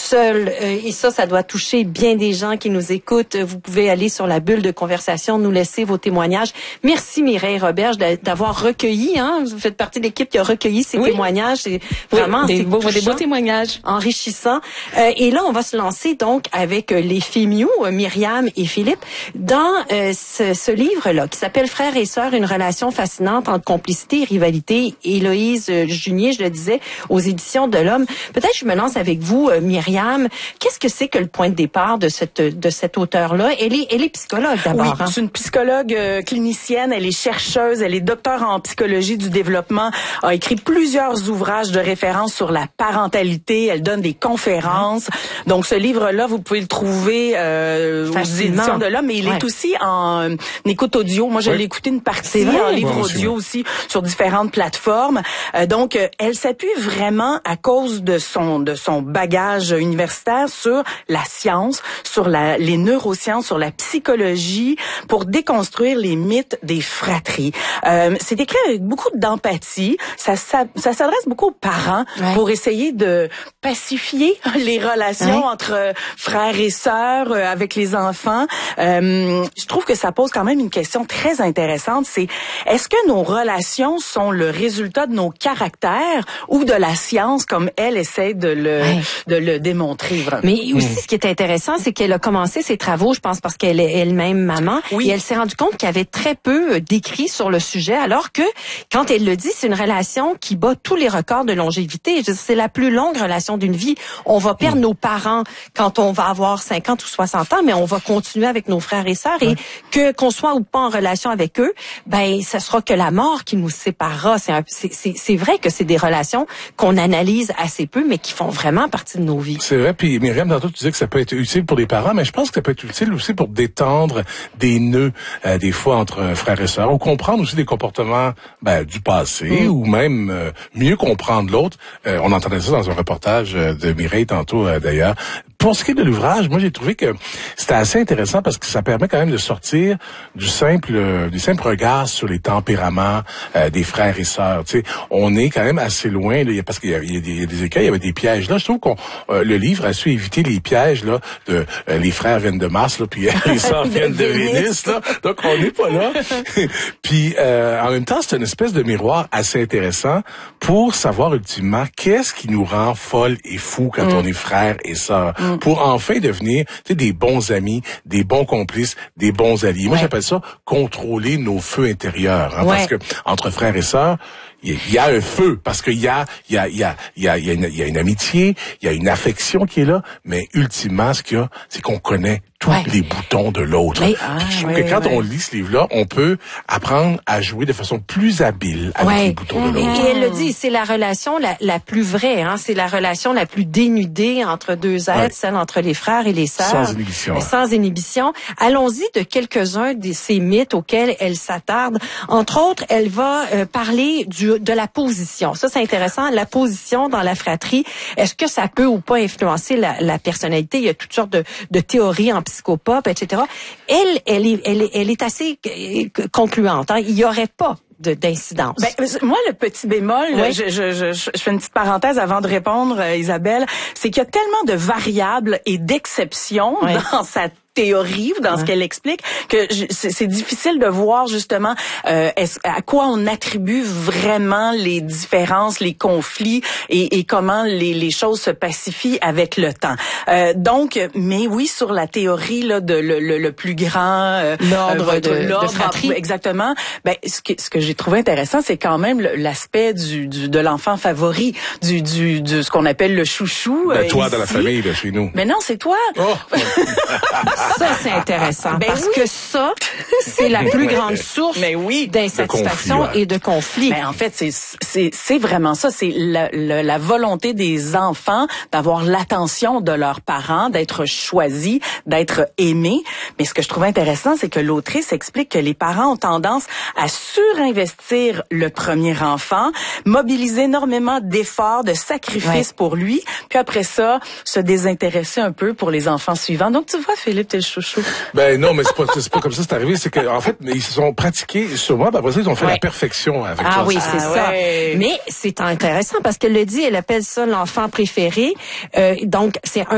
seul. Et ça doit toucher bien des gens qui nous écoutent. Vous pouvez aller sur la bulle de conversation, nous laisser vos témoignages. Merci Mireille Roberge d'avoir recueilli, vous faites partie de l'équipe qui a recueilli ces témoignages. C'est vraiment des beaux témoignages. Enrichissant. Et là, on va se lancer donc avec les Fémiou, Myriam et Philippe, dans ce livre-là qui s'appelle Frères et sœurs, une relation fascinante entre complicité et rivalité. Héloïse Junier, je le disais, aux éditions de l'Homme. Peut-être je me lance avec vous, Myriam. Qu'est-ce que c'est que le point de départ de cette auteure-là? Elle est psychologue d'abord. Oui, c'est une psychologue clinicienne, elle est chercheuse, elle est docteure en psychologie du développement, a écrit plusieurs ouvrages de référence sur la parentalité, elle donne des conférences. Donc ce livre-là, vous pouvez le trouver aux éditions de l'Homme, mais il est aussi en écoute audio. Moi, je l'ai écouté une partie en livre audio aussi sur différentes plateformes. Donc elle s'appuie vraiment à cause de son bagage universitaire sur la science, sur les neurosciences, sur la psychologie, pour déconstruire les mythes des fratries. C'est écrit avec beaucoup d'empathie. Ça s'adresse beaucoup aux parents pour essayer de pacifier les relations entre frères et sœurs, avec les enfants. Je trouve que ça pose quand même une question très intéressante. C'est est-ce que nos relations sont le résultat de nos caractères ou de la science, comme elle essaie de le démontrer vraiment. Mais aussi, ce qui est intéressant, c'est qu'elle a commencé ses travaux, je pense, parce qu'elle est elle-même maman, et elle s'est rendue compte qu'il y avait très peu d'écrits sur le sujet, alors que, quand elle le dit, c'est une relation qui bat tous les records de longévité. C'est la plus longue relation d'une vie. On va perdre nos parents quand on va avoir 50 ou 60 ans, mais on va continuer avec nos frères et sœurs, et qu'on soit ou pas en relation avec eux, ce sera que la mort qui nous séparera. C'est vrai que c'est des relations qu'on analyse assez peu, mais qui font vraiment partie de nos vies. C'est vrai, puis Myriam, tantôt tu disais que ça peut être utile pour les parents, mais je pense que ça peut être utile aussi pour détendre des nœuds, des fois, entre frères et sœurs, ou comprendre aussi des comportements du passé, ou même mieux comprendre l'autre. On entendait ça dans un reportage de Mireille tantôt, d'ailleurs. Pour ce qui est de l'ouvrage, moi j'ai trouvé que c'était assez intéressant parce que ça permet quand même de sortir du simple regard sur les tempéraments des frères et sœurs. Tu sais, on est quand même assez loin là, parce qu'il y a des écueils, il y avait des pièges. Là, je trouve qu'on le livre a su éviter les pièges là de les frères viennent de Mars là, puis les sœurs viennent de Vénus là. Donc on n'est pas là. Puis en même temps, c'est une espèce de miroir assez intéressant pour savoir ultimement qu'est-ce qui nous rend folles et fous quand on est frères et sœurs. Pour enfin devenir des bons amis, des bons complices, des bons alliés. Moi, j'appelle ça contrôler nos feux intérieurs. Parce que entre frères et sœurs, il y a un feu, parce qu'il y a une amitié, il y a une affection qui est là, mais ultimement, ce qu'il y a, c'est qu'on connaît tous les boutons de l'autre. Je trouve que quand on lit ce livre-là, on peut apprendre à jouer de façon plus habile avec les boutons de l'autre. Et elle le dit, c'est la relation la plus vraie, c'est la relation la plus dénudée entre deux êtres, celle entre les frères et les sœurs. Sans inhibition. Sans inhibition. Allons-y de quelques-uns de ces mythes auxquels elle s'attarde. Entre autres, elle va parler de la position. Ça, c'est intéressant. La position dans la fratrie. Est-ce que ça peut ou pas influencer la personnalité? Il y a toutes sortes de théories en psychopop, etc. Elle est assez concluante. Il y aurait pas d'incidence. Moi, le petit bémol, je fais une petite parenthèse avant de répondre, Isabelle, c'est qu'il y a tellement de variables et d'exceptions dans sa théorie ou dans ce qu'elle explique que c'est difficile de voir justement à quoi on attribue vraiment les différences, les conflits et comment les choses se pacifient avec le temps. Donc, mais oui, sur la théorie là de le plus grand l'ordre de fratrie, exactement. Ce que j'ai trouvé intéressant, c'est quand même l'aspect de l'enfant favori, de ce qu'on appelle le chouchou. Toi dans la famille de chez nous. Mais non, c'est toi. Oh. Ça, c'est intéressant. Parce que ça, c'est la plus grande source d'insatisfaction et de conflit. En fait, c'est vraiment ça. C'est la volonté des enfants d'avoir l'attention de leurs parents, d'être choisis, d'être aimés. Mais ce que je trouve intéressant, c'est que l'autrice explique que les parents ont tendance à surinvestir le premier enfant, mobiliser énormément d'efforts, de sacrifices pour lui, puis après ça, se désintéresser un peu pour les enfants suivants. Donc, tu vois, Philippe, t'es le chouchou. Non, mais c'est pas comme ça c'est arrivé. C'est que en fait, ils se sont pratiqués sur moi. Après ça, ils ont fait la perfection avec toi. Oui, c'est ça. Mais c'est intéressant parce qu'elle le dit, elle appelle ça l'enfant préféré. Donc, c'est un